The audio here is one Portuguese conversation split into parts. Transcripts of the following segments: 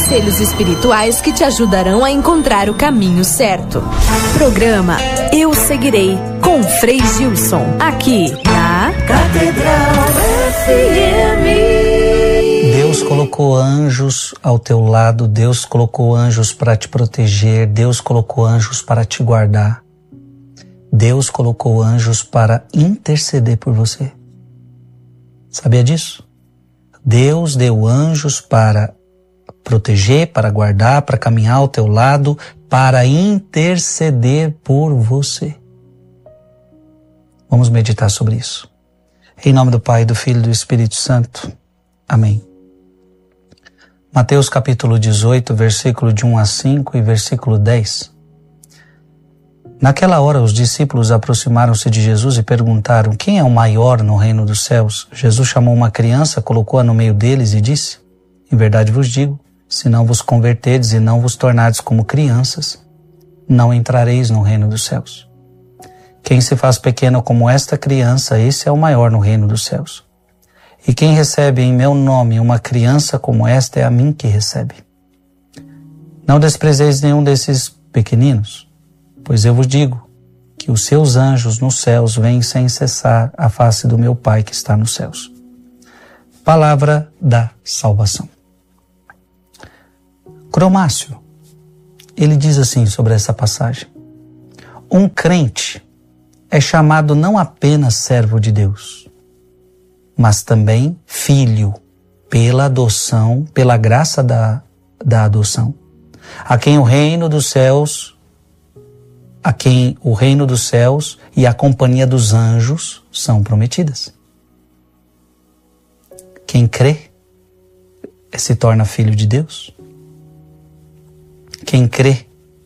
conselhos espirituais que te ajudarão a encontrar o caminho certo. Programa Eu Seguirei, com Frei Gilson, aqui na Catedral FM. Deus colocou anjos ao teu lado, Deus colocou anjos para te proteger, Deus colocou anjos para te guardar. Deus colocou anjos para interceder por você. Sabia disso? Deus deu anjos para proteger, para guardar, para caminhar ao teu lado, para interceder por você. Vamos meditar sobre isso. Em nome do Pai, do Filho e do Espírito Santo. Amém. Mateus capítulo 18, versículo de 1 a 5 e versículo 10. Naquela hora os discípulos aproximaram-se de Jesus e perguntaram: quem é o maior no reino dos céus? Jesus chamou uma criança, colocou-a no meio deles e disse: em verdade vos digo, se não vos converterdes e não vos tornardes como crianças, não entrareis no reino dos céus. Quem se faz pequeno como esta criança, esse é o maior no reino dos céus. E quem recebe em meu nome uma criança como esta, é a mim que recebe. Não desprezeis nenhum desses pequeninos, pois eu vos digo que os seus anjos nos céus veem sem cessar a face do meu Pai que está nos céus. Palavra da salvação. Cromácio, ele diz assim sobre essa passagem: um crente é chamado não apenas servo de Deus, mas também filho, pela adoção, pela graça da adoção, a quem o reino dos céus e a companhia dos anjos são prometidas. Quem crê se torna filho de Deus. Quem crê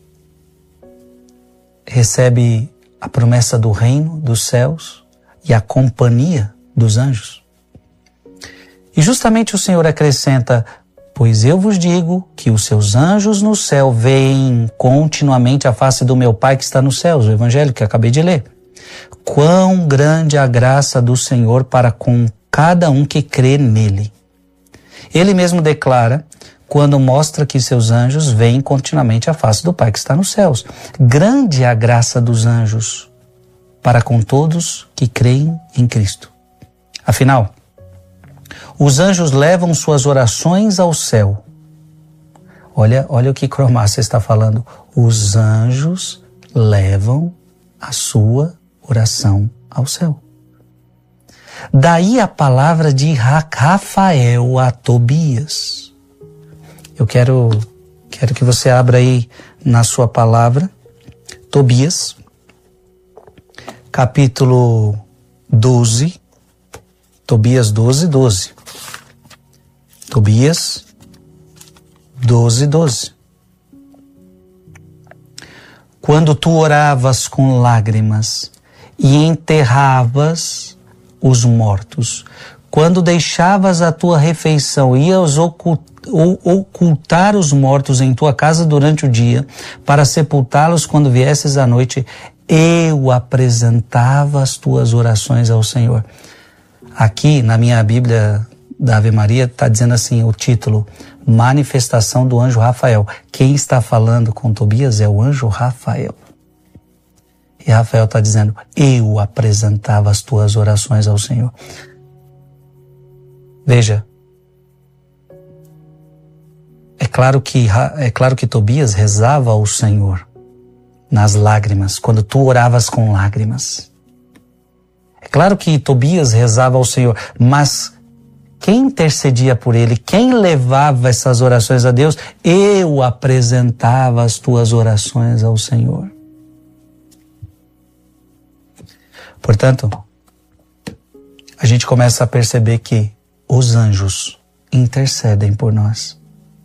recebe a promessa do reino dos céus e a companhia dos anjos. E justamente o Senhor acrescenta: pois eu vos digo que os seus anjos no céu veem continuamente a face do meu Pai que está nos céus, o evangelho que acabei de ler. Quão grande a graça do Senhor para com cada um que crê nele. Ele mesmo declara quando mostra que seus anjos veem continuamente a face do Pai que está nos céus. Grande é a graça dos anjos para com todos que creem em Cristo. Afinal, os anjos levam suas orações ao céu. Olha o que Cromácia está falando. Os anjos levam a sua oração ao céu. Daí a palavra de Rafael a Tobias. Eu quero que você abra aí na sua palavra, Tobias, capítulo 12, Tobias 12, 12. Tobias 12, 12. Quando tu oravas com lágrimas e enterravas os mortos, quando deixavas a tua refeição e ias ocultar os mortos em tua casa durante o dia, para sepultá-los quando viesses à noite, eu apresentava as tuas orações ao Senhor. Aqui na minha Bíblia da Ave Maria está dizendo assim, o título: Manifestação do anjo Rafael. Quem está falando com Tobias é o anjo Rafael. E Rafael está dizendo: eu apresentava as tuas orações ao Senhor. Veja, é claro que Tobias rezava ao Senhor nas lágrimas, quando tu oravas com lágrimas. É claro que Tobias rezava ao Senhor, mas quem intercedia por ele, quem levava essas orações a Deus? Eu apresentava as tuas orações ao Senhor. Portanto, a gente começa a perceber que os anjos intercedem por nós.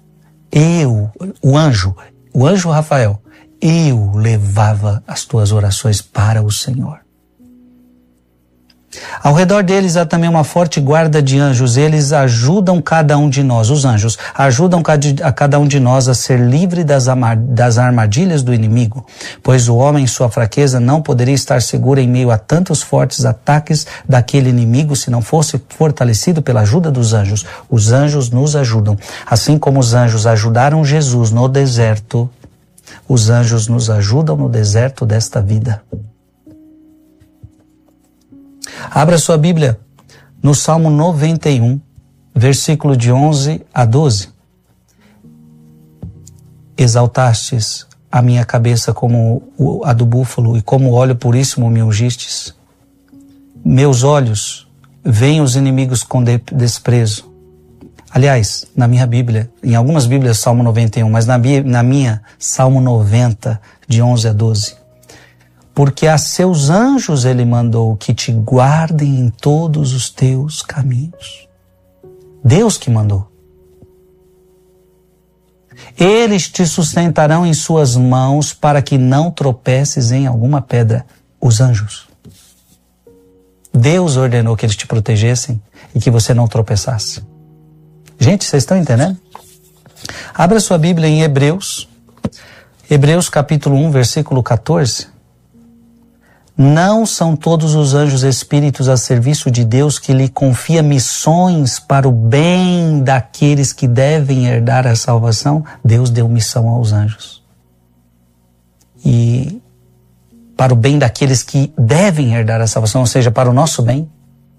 O anjo Rafael, eu levava as tuas orações para o Senhor. Ao redor deles há também uma forte guarda de anjos. Eles ajudam cada um de nós, os anjos, ajudam a cada um de nós a ser livre das armadilhas do inimigo, pois o homem em sua fraqueza não poderia estar seguro em meio a tantos fortes ataques daquele inimigo se não fosse fortalecido pela ajuda dos anjos. Os anjos nos ajudam. Assim como os anjos ajudaram Jesus no deserto, os anjos nos ajudam no deserto desta vida. Abra sua Bíblia no Salmo 91, versículo de 11 a 12. Exaltastes a minha cabeça como a do búfalo, e como óleo puríssimo me ungistes. Meus olhos veem os inimigos com desprezo. Aliás, na minha Bíblia, em algumas Bíblias Salmo 91, mas na minha Salmo 90, de 11 a 12. Porque a seus anjos ele mandou que te guardem em todos os teus caminhos. Deus que mandou. Eles te sustentarão em suas mãos para que não tropeces em alguma pedra. Os anjos. Deus ordenou que eles te protegessem e que você não tropeçasse. Gente, vocês estão entendendo? Abra sua Bíblia em Hebreus. Hebreus capítulo 1, versículo 14. Não são todos os anjos espíritos a serviço de Deus que lhe confia missões para o bem daqueles que devem herdar a salvação? Deus deu missão aos anjos. E para o bem daqueles que devem herdar a salvação, ou seja, para o nosso bem.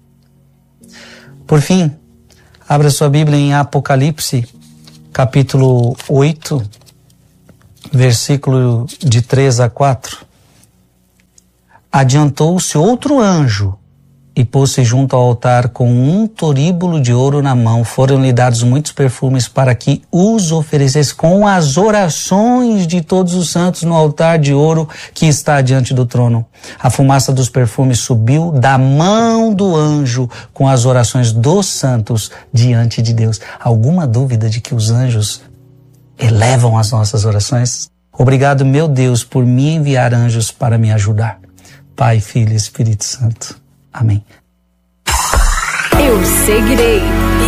Por fim, abra sua Bíblia em Apocalipse, capítulo 8, versículo de 3 a 4. Adiantou-se outro anjo e pôs-se junto ao altar com um toríbulo de ouro na mão. Foram-lhe dados muitos perfumes para que os oferecesse com as orações de todos os santos no altar de ouro que está diante do trono. A fumaça dos perfumes subiu da mão do anjo com as orações dos santos diante de Deus. Alguma dúvida de que os anjos elevam as nossas orações? Obrigado, meu Deus, por me enviar anjos para me ajudar. Pai, Filho e Espírito Santo. Amém. Eu seguirei.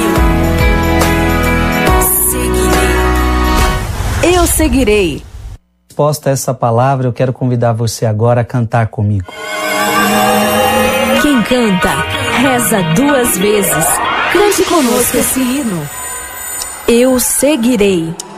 Eu seguirei. Resposta a essa palavra, eu quero convidar você agora a cantar comigo. Quem canta, reza 2 vezes. Cante conosco esse hino. Eu seguirei.